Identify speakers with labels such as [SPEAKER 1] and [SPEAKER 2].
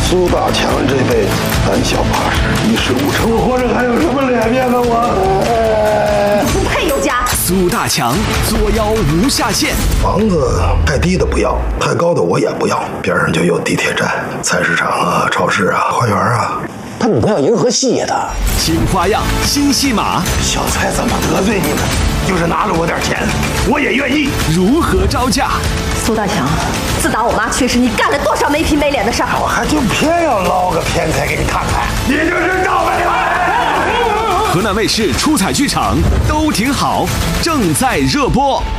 [SPEAKER 1] 苏大强这辈子胆小怕事，一事无成，我活着还有什么脸面呢？我
[SPEAKER 2] 不配有家。
[SPEAKER 3] 苏大强作妖无下限，
[SPEAKER 1] 房子太低的不要，太高的我也不要。边上就有地铁站、菜市场啊、超市啊、花园啊。
[SPEAKER 4] 他女朋友银河系的，
[SPEAKER 3] 新花样、新戏码，
[SPEAKER 1] 小蔡怎么得罪你们？就是拿了我点钱，我也愿意。
[SPEAKER 3] 如何招架？
[SPEAKER 2] 苏大强，自打我妈去世，你干了多少没皮没脸的事儿？
[SPEAKER 1] 我还就偏要捞个偏财给你看看，你就是赵北来。
[SPEAKER 3] 河南卫视出彩剧场都挺好，正在热播。